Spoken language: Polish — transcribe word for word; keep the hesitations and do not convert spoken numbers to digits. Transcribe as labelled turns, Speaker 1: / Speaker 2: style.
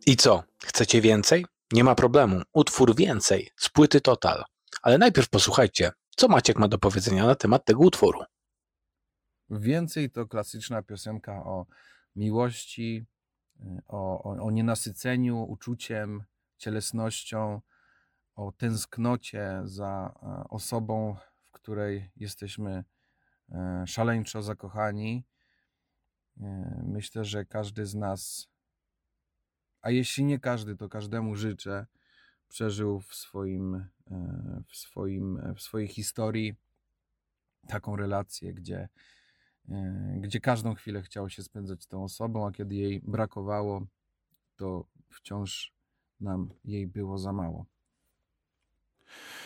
Speaker 1: I co? Chcecie więcej? Nie ma problemu. Utwór Więcej z płyty Total. Ale najpierw posłuchajcie, co Maciek ma do powiedzenia na temat tego utworu.
Speaker 2: Więcej to klasyczna piosenka o miłości, o, o, o nienasyceniu uczuciem, cielesnością, o tęsknocie za osobą, w której jesteśmy szaleńczo zakochani. Myślę, że każdy z nas, a jeśli nie każdy, to każdemu życzę, przeżył w swoim, w swoim, w swojej historii taką relację, gdzie, gdzie każdą chwilę chciało się spędzać z tą osobą, a kiedy jej brakowało, to wciąż nam jej było za mało.